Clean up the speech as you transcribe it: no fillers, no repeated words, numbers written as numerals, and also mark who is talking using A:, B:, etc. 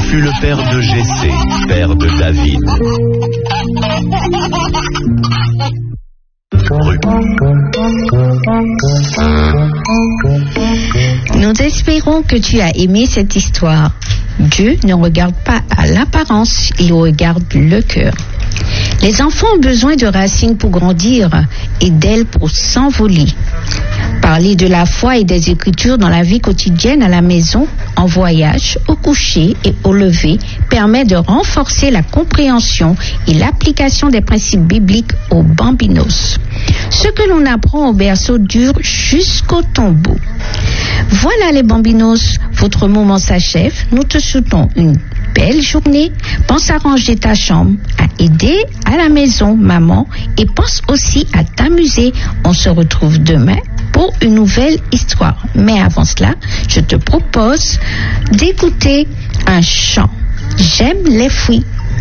A: fut le père de Jessé, père de David.
B: Nous espérons que tu as aimé cette histoire. Dieu ne regarde pas à l'apparence, il regarde le cœur. Les enfants ont besoin de racines pour grandir et d'ailes pour s'envoler. Parler de la foi et des Écritures dans la vie quotidienne à la maison, en voyage, au coucher et au lever permet de renforcer la compréhension et l'application des principes bibliques aux bambinos. Ce que l'on apprend au berceau dure jusqu'au tombeau. Voilà les bambinos, votre moment s'achève. Nous te souhaitons une belle journée. Pense à ranger ta chambre, à aider à la maison, maman, et pense aussi à t'amuser. On se retrouve demain pour une nouvelle histoire. Mais avant cela, je te propose d'écouter un chant. J'aime les fruits.